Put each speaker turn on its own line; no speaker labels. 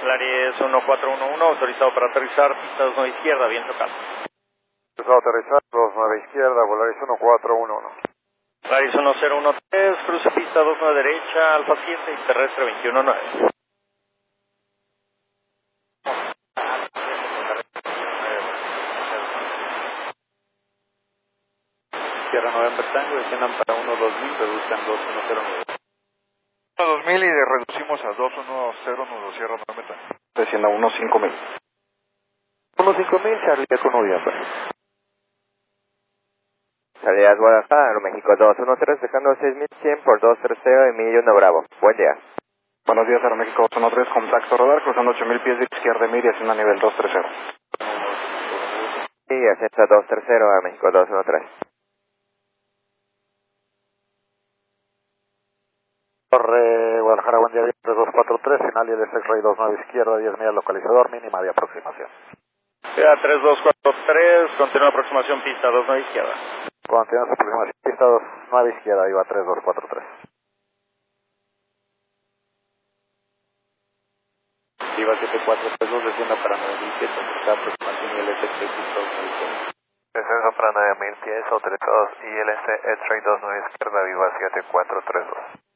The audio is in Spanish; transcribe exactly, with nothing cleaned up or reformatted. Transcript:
Laries uno cuatro uno uno, autorizado para aterrizar, pista dos nueve izquierda, viento calmo.
Autorizado a aterrizar, dos nueve izquierda, Volaris uno cuatro uno uno.
Laries uno cero uno tres, cruce pista dos nueve derecha, Alfa siete y terrestre veintiuno nueve.
Sierra November Tango, desciendan para uno dos mil, reduzcan dos uno cero nueve.
uno dos mil y reducimos a dos uno cero nueve, Sierra November Tango. Descienda uno cinco mil.
uno cinco mil, Charlie Echo November.
Salida Guadalajara, Aeroméxico dos uno tres, dejando seis mil cien por dos treinta Emilio uno Bravo. Buen día.
Buenos días, Aeroméxico dos uno tres, contacto radar, cruzando ocho mil pies de izquierda media, haciendo a nivel dos treinta.
Sí, ascenso dos treinta, Aeroméxico dos uno tres.
Torre Guadalajara, buen día, tres dos cuatro tres, final y el X-Ray dos nueve izquierda, diez mil localizador, mínima de aproximación.
Queda tres dos cuatro tres, continúa aproximación pista dos nueve izquierda.
Continúa su aproximación, pista dos nueve izquierda, iba tres dos cuatro tres. Iba siete cuatro tres dos, descienda para nueve mil pies, autorizada aproximación y el X-Ray dos nueve izquierda.
Descenso para nueve mil pies, autorizados I L C X-Ray dos nueve izquierda, viva siete cuatro tres dos.